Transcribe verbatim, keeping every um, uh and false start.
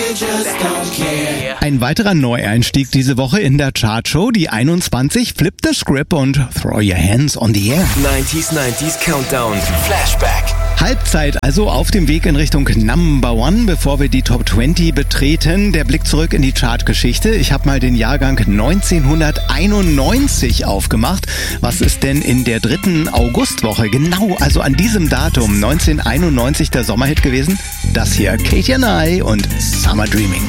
Ein weiterer Neueinstieg diese Woche in der Chartshow, die einundzwanzig, Flip the Script und Throw Your Hands on the Air. neunziger neunziger Countdown, Flashback. Halbzeit, also auf dem Weg in Richtung Number One, bevor wir die Top zwanzig betreten. Der Blick zurück in die Chartgeschichte. Ich habe mal den Jahrgang neunzehnhunderteinundneunzig aufgemacht. Was ist denn in der dritten Augustwoche, genau, also an diesem Datum neunzehnhunderteinundneunzig der Sommerhit gewesen? Das hier, Katy and I und Summer Dreaming.